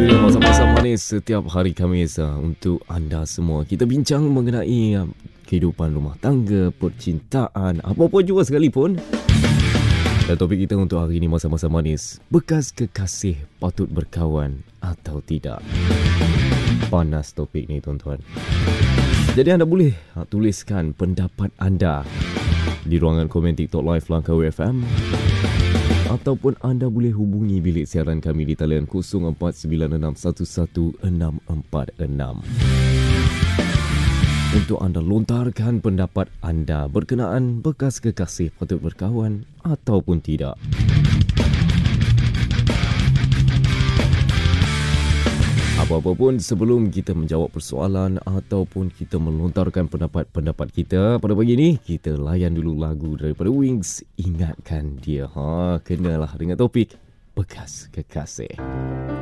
Itu dia masa-masa manis setiap hari Khamis untuk anda semua. Kita bincang mengenai kehidupan rumah tangga, percintaan, apa-apa juga sekalipun. Dan topik kita untuk hari ini masa-masa manis, bekas kekasih patut berkawan atau tidak? Panas topik ni tuan-tuan. Jadi anda boleh tuliskan pendapat anda di ruangan komen TikTok Live Langkawi FM, ataupun anda boleh hubungi bilik siaran kami di talian 0496111646 untuk anda lontarkan pendapat anda berkenaan bekas kekasih patut berkawan ataupun tidak. Apa-apa pun, sebelum kita menjawab persoalan ataupun kita melontarkan pendapat-pendapat kita pada pagi ini, kita layan dulu lagu daripada Wings, Ingatkan Dia. Kenalah dengan topik bekas kekasih.